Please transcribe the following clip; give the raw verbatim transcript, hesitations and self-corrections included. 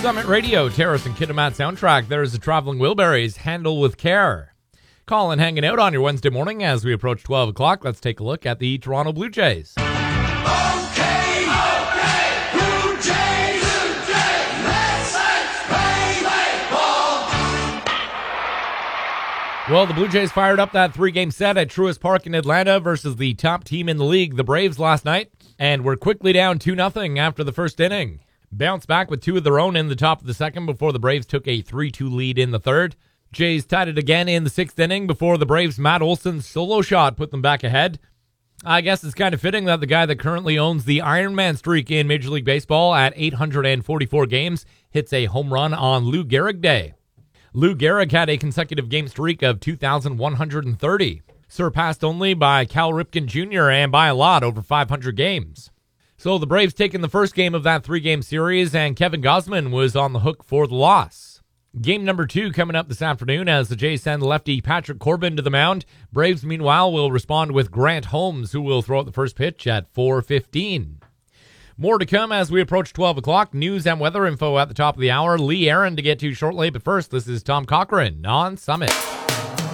Summit Radio, Terrace and Kitimat soundtrack. There's the Traveling Wilburys, Handle with Care. Colin hanging out on your Wednesday morning as we approach twelve o'clock. Let's take a look at the Toronto Blue Jays. Okay, okay, Blue Jays, Blue Jays, let's, let's play, play ball. Well, the Blue Jays fired up that three-game set at Truist Park in Atlanta versus the top team in the league, the Braves, last night, and were quickly down two nothing after the first inning. Bounced back with two of their own in the top of the second before the Braves took a three two lead in the third. Jays tied it again in the sixth inning before the Braves' Matt Olson's solo shot put them back ahead. I guess it's kind of fitting that the guy that currently owns the Ironman streak in Major League Baseball at eight hundred forty-four games hits a home run on Lou Gehrig Day. Lou Gehrig had a consecutive game streak of two thousand one hundred thirty, surpassed only by Cal Ripken Junior and by a lot, over five hundred games. So the Braves taking the first game of that three-game series, and Kevin Gausman was on the hook for the loss. Game number two coming up this afternoon as the Jays send lefty Patrick Corbin to the mound. Braves, meanwhile, will respond with Grant Holmes, who will throw out the first pitch at four fifteen. More to come as we approach twelve o'clock. News and weather info at the top of the hour. Lee Aaron to get to shortly, but first, this is Tom Cochran on Summit.